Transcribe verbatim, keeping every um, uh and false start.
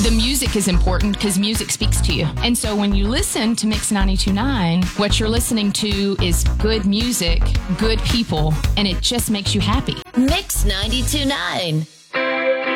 The music is important because music speaks to you. And so when you listen to Mix ninety-two point nine, what you're listening to is good music, good people, and it just makes you happy. Mix ninety-two point nine.